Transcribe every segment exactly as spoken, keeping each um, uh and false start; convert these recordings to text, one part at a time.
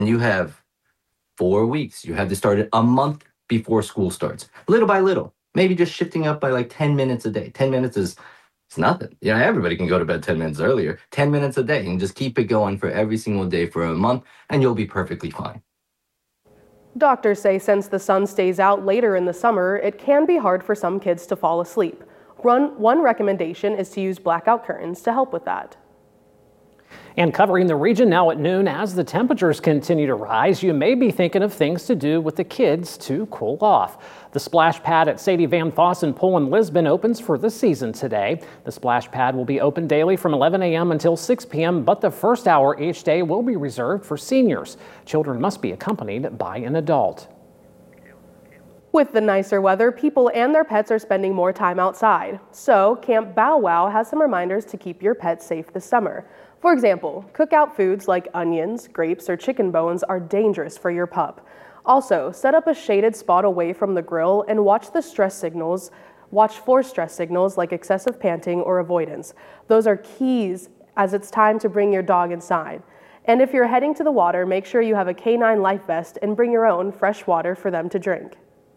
And you have four weeks. You have to start it a month before school starts, little by little, maybe just shifting up by like ten minutes a day. ten minutes is it's nothing. You know, everybody can go to bed ten minutes earlier, ten minutes a day, and just keep it going for every single day for a month, and you'll be perfectly fine. Doctors say since the sun stays out later in the summer, it can be hard for some kids to fall asleep. One, one recommendation is to use blackout curtains to help with that. And covering the region now at noon, as the temperatures continue to rise, you may be thinking of things to do with the kids to cool off. The splash pad at Sadie Van Fossen Pool in Lisbon opens for the season today. The splash pad will be open daily from eleven a m until six p m, but the first hour each day will be reserved for seniors. Children must be accompanied by an adult. With the nicer weather, people and their pets are spending more time outside. So Camp Bow Wow has some reminders to keep your pets safe this summer. For example, cookout foods like onions, grapes, or chicken bones are dangerous for your pup. Also, set up a shaded spot away from the grill and watch the stress signals. Watch for stress signals like excessive panting or avoidance. Those are keys as it's time to bring your dog inside. And if you're heading to the water, make sure you have a canine life vest and bring your own fresh water for them to drink.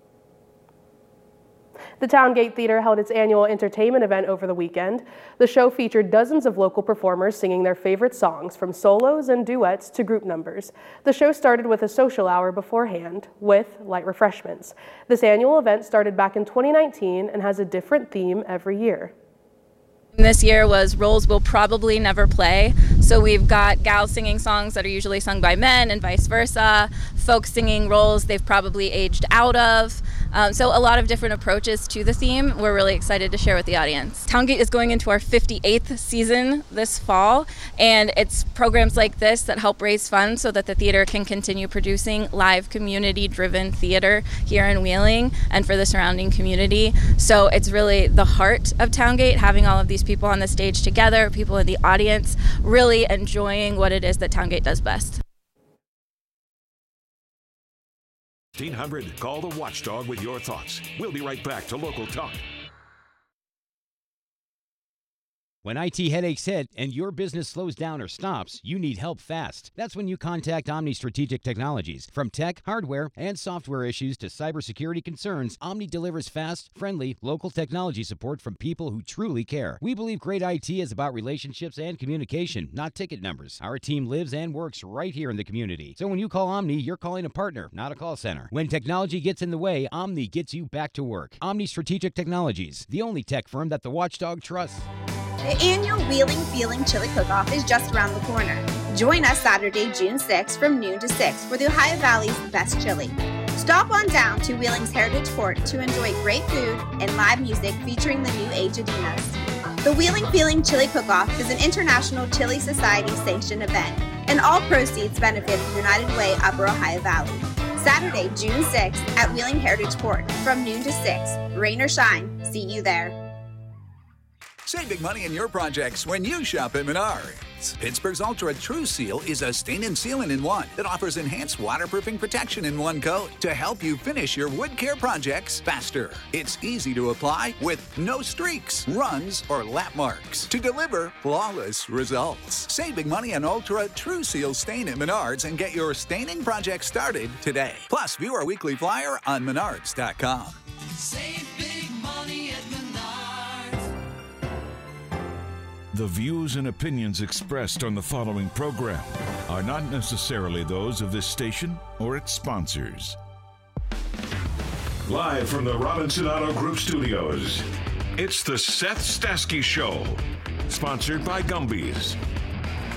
The Towngate Theater held its annual entertainment event over the weekend. The show featured dozens of local performers singing their favorite songs, from solos and duets to group numbers. The show started with a social hour beforehand with light refreshments. This annual event started back in twenty nineteen and has a different theme every year. This year was Roles We'll Probably Never Play. So we've got gals singing songs that are usually sung by men and vice versa, folks singing roles they've probably aged out of. Um, so a lot of different approaches to the theme we're really excited to share with the audience. Towngate is going into our fifty-eighth season this fall, and it's programs like this that help raise funds so that the theater can continue producing live community-driven theater here in Wheeling and for the surrounding community. So it's really the heart of Towngate, having all of these people on the stage together, people in the audience, really enjoying what it is that Towngate does best. fifteen hundred, call the Watchdog with your thoughts. We'll be right back to Local Talk. When I T headaches hit and your business slows down or stops, you need help fast. That's when you contact Omni Strategic Technologies. From tech, hardware, and software issues to cybersecurity concerns, Omni delivers fast, friendly, local technology support from people who truly care. We believe great I T is about relationships and communication, not ticket numbers. Our team lives and works right here in the community. So when you call Omni, you're calling a partner, not a call center. When technology gets in the way, Omni gets you back to work. Omni Strategic Technologies, the only tech firm that the Watchdog trusts. The annual Wheeling Feeling Chili Cook-Off is just around the corner. Join us Saturday, June sixth from noon to six for the Ohio Valley's best chili. Stop on down to Wheeling's Heritage Court to enjoy great food and live music featuring the New Age Adinas. The Wheeling Feeling Chili Cook-Off is an International Chili Society sanctioned event, and all proceeds benefit the United Way Upper Ohio Valley. Saturday, June sixth at Wheeling Heritage Court from noon to six. Rain or shine, see you there. Save big money in your projects when you shop at Menards. Pittsburgh's Ultra True Seal is a stain and sealant in one that offers enhanced waterproofing protection in one coat to help you finish your wood care projects faster. It's easy to apply with no streaks, runs, or lap marks to deliver flawless results. Save big money on Ultra True Seal stain at Menards and get your staining project started today. Plus, view our weekly flyer on menards dot com. Save big money at Menards. The views and opinions expressed on the following program are not necessarily those of this station or its sponsors. Live from the Robinson Auto Group studios, it's the Seth Stasky Show, sponsored by Gumby's.